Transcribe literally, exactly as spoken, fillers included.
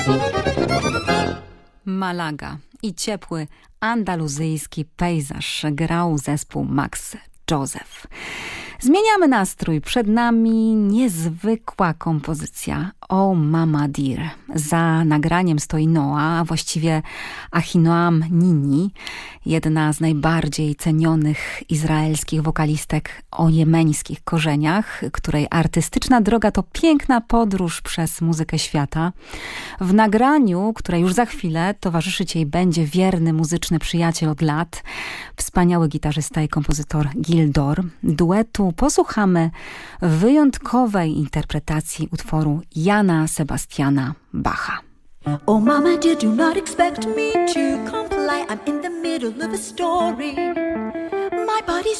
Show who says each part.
Speaker 1: Malaga i ciepły andaluzyjski pejzaż grał zespół Max Joseph. Zmieniamy nastrój. Przed nami niezwykła kompozycja O Mama Dear. Za nagraniem stoi Noa, a właściwie Ahinoam Nini, jedna z najbardziej cenionych izraelskich wokalistek o jemeńskich korzeniach, której artystyczna droga to piękna podróż przez muzykę świata. W nagraniu, które już za chwilę towarzyszyć jej będzie wierny muzyczny przyjaciel od lat, wspaniały gitarzysta i kompozytor Gildor. Duetu posłuchamy wyjątkowej interpretacji utworu Jana Sebastiana Bacha.
Speaker 2: Oh mama dear, do not expect me to comply. I'm in the middle of a story. My body's